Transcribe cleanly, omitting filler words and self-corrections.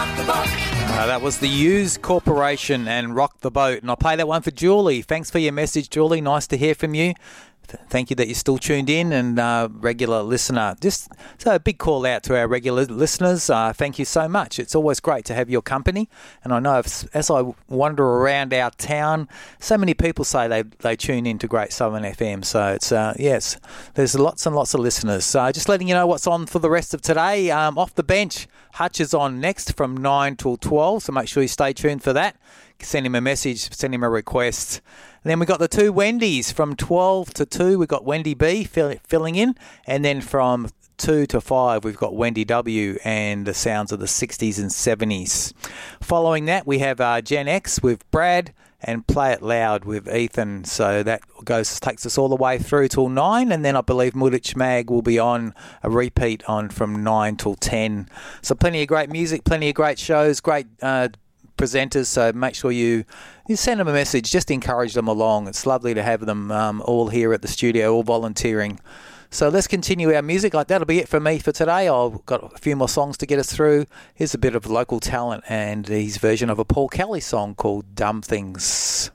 That was the Used Corporation and Rock the Boat. And I'll play that one for Julie. Thanks for your message, Julie. Nice to hear from you. Thank you that you're still tuned in and regular listener. Just so a big call out to our regular listeners. Thank you so much. It's always great to have your company. And I know as I wander around our town, so many people say they tune in to Great Southern FM. So it's yes, there's lots and lots of listeners. So just letting you know what's on for the rest of today. Off the bench, Hutch is on next from 9 till 12. So make sure you stay tuned for that. Send him a message, send him a request. And then we got the two Wendy's from 12 to 2. We've got Wendy B filling in. And then from 2 to 5, we've got Wendy W and the sounds of the 60s and 70s. Following that, we have Gen X with Brad and Play It Loud with Ethan. So that takes us all the way through till 9. And then I believe Mulich Mag will be on a repeat on from 9 till 10. So plenty of great music, plenty of great shows, great presenters, so make sure you send them a message, just encourage them along. It's lovely to have them all here at the studio, all volunteering. So let's continue our music. That'll be it for me for today. I've got a few more songs to get us through. Here's a bit of local talent and his version of a Paul Kelly song called Dumb Things.